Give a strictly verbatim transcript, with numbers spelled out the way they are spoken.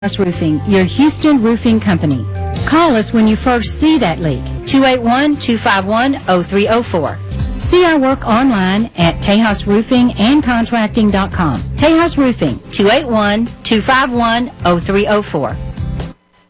Tejas Roofing, your Houston roofing company. Call us when you first see that leak. two eight one, two five one, zero three zero four. See our work online at tejas roofing and contracting dot com. Tejas Roofing, two eight one, two five one, zero three zero four.